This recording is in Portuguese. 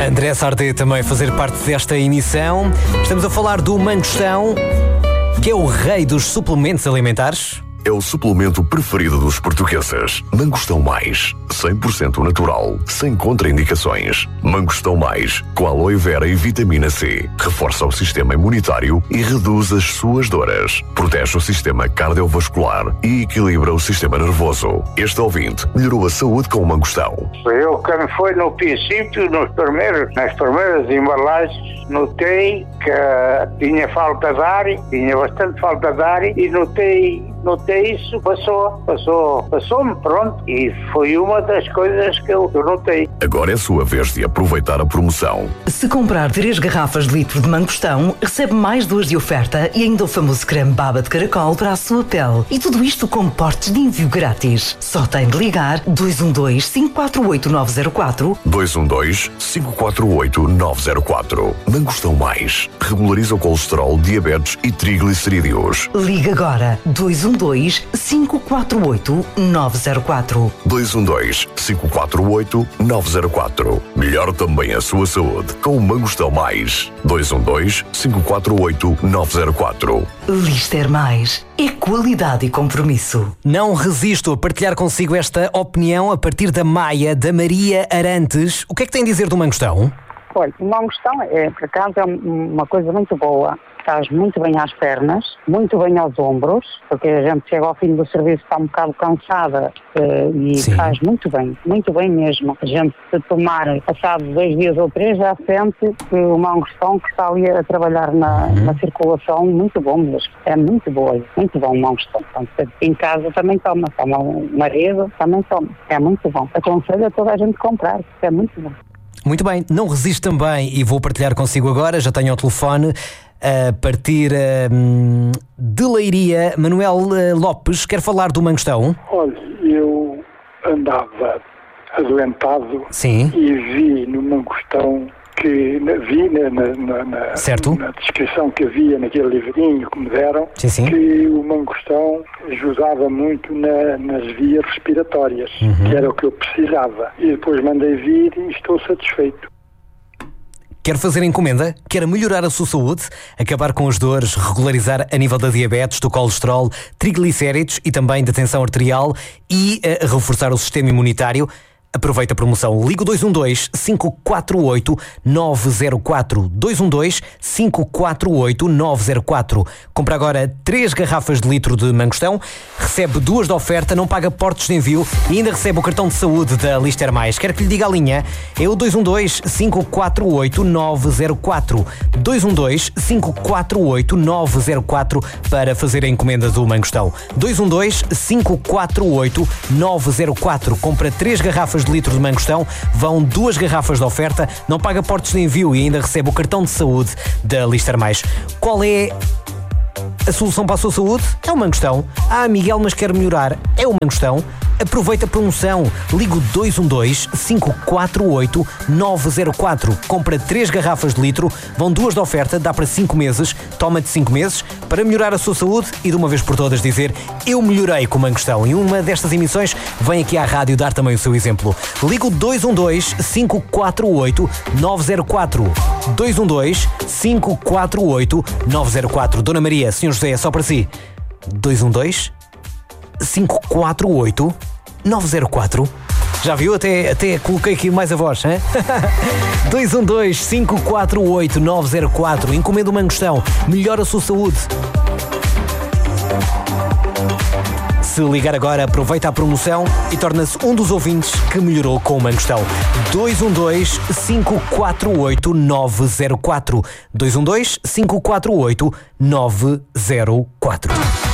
André Sardé também fazer parte desta emissão. Estamos a falar do mangostão, que é o rei dos suplementos alimentares. É o suplemento preferido dos portugueses. Mangostão Mais, 100% natural, sem contraindicações. Mangostão Mais, com aloe vera e vitamina C. Reforça o sistema imunitário e reduz as suas dores. Protege o sistema cardiovascular e equilibra o sistema nervoso. Este ouvinte melhorou a saúde com o mangostão. Eu, quando foi no princípio, nas primeiras embalagens, notei que tinha falta de ar, tinha bastante falta de ar e notei isso, passou-me, pronto, e foi uma das coisas que eu notei. Agora é a sua vez de aproveitar a promoção. Se comprar 3 garrafas de litro de mangostão, recebe mais 2 de oferta e ainda o famoso creme baba de caracol para a sua pele. E tudo isto com portes de envio grátis. Só tem de ligar 212-548-904 212-548-904. Mangostão Mais. Regulariza o colesterol, diabetes e triglicerídeos. Liga agora 212-548-904 212-548-904. Melhor também a sua saúde com o Mangostão Mais. 212-548-904. Lister Mais. É qualidade e compromisso. Não resisto a partilhar consigo esta opinião a partir da Maia, da Maria Arantes. O que é que tem a dizer do mangostão? Olha, o mangostão, por acaso, é uma coisa muito boa. Faz muito bem às pernas, muito bem aos ombros, porque a gente chega ao fim do serviço, está um bocado cansada e Sim. Faz muito bem mesmo. A gente, se tomar passado 2 dias ou 3, já sente que o mangostão que está ali a trabalhar na circulação, muito bom mesmo. É muito bom o mangostão. Portanto, em casa também toma o marido também toma. É muito bom. Aconselho a toda a gente comprar, porque é muito bom. Muito bem, não resisto também e vou partilhar consigo agora, já tenho ao telefone, a partir de Leiria, Manuel Lopes, quer falar do mangostão? Olha, eu andava adoentado. Sim. E vi no mangostão que vi na descrição que havia naquele livrinho que me deram, sim. Que o mangostão ajudava muito nas vias respiratórias, que era o que eu precisava. E depois mandei vir e estou satisfeito. Quer fazer encomenda? Quer melhorar a sua saúde? Acabar com as dores, regularizar a nível da diabetes, do colesterol, triglicéridos e também da tensão arterial e reforçar o sistema imunitário? Aproveita a promoção. Liga 212-548-904. 212-548-904. Compra agora 3 garrafas de litro de mangostão, recebe 2 de oferta, não paga portos de envio e ainda recebe o cartão de saúde da Lister Mais. Quer que lhe diga a linha? É o 212-548-904. 212-548-904 para fazer a encomenda do mangostão. 212-548-904. Compra 3 garrafas de litro de mangostão, vão 2 garrafas de oferta, não paga portos de envio e ainda recebe o cartão de saúde da Lister Mais. Qual é a solução para a sua saúde? É o mangostão. Miguel, mas quer melhorar. É o mangostão. Aproveita a promoção. Liga 212-548-904. Compra 3 garrafas de litro, vão 2 de oferta, dá para 5 meses. Toma de 5 meses para melhorar a sua saúde e de uma vez por todas dizer: eu melhorei com o mangostão. E uma destas emissões vem aqui à rádio dar também o seu exemplo. Liga 212-548-904. 212-548-904. Dona Maria, Senhor José, é só para si. 212-548-904. Já viu? Até coloquei aqui mais a voz, hein? 212-548-904. Encomenda o mangostão. Melhora a sua saúde. Se ligar agora, aproveita a promoção e torna-se um dos ouvintes que melhorou com o mangostão. 212-548-904. 212-548-904.